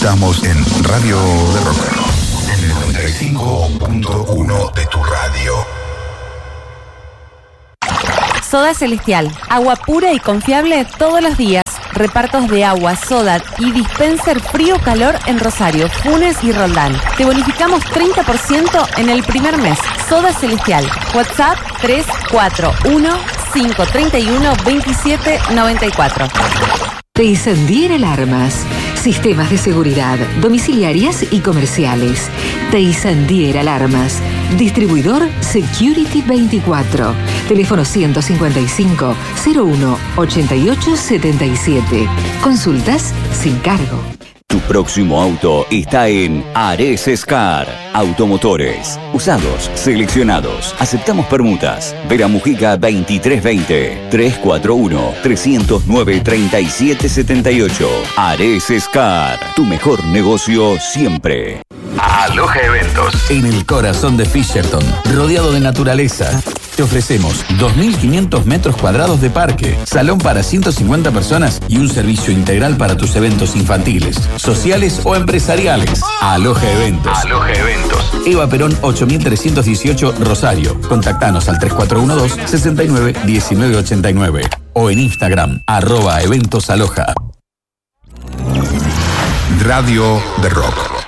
Estamos en Radio de Rock, en el 95.1 de tu radio. Soda Celestial, agua pura y confiable todos los días. Repartos de agua, soda y dispenser frío-calor en Rosario, Funes y Roldán. Te bonificamos 30% en el primer mes. Soda Celestial. WhatsApp 341-531-2794. Teisandier Alarmas. Sistemas de seguridad, domiciliarias y comerciales. Teisandier Alarmas. Distribuidor Security 24. Teléfono 155 01 88 77. Consultas sin cargo. Tu próximo auto está en Ares Scar. Automotores. Usados, seleccionados. Aceptamos permutas. Vera Mujica 2320. 341-309-3778. Ares Scar. Tu mejor negocio siempre. Aloha Eventos. En el corazón de Fisherton, rodeado de naturaleza. Te ofrecemos 2.500 metros cuadrados de parque, salón para 150 personas y un servicio integral para tus eventos infantiles, sociales o empresariales. Aloha Eventos. Aloha Eventos. Eva Perón 8318 Rosario. Contactanos al 3412-691989 o en Instagram @eventosaloha. Radio de Rock.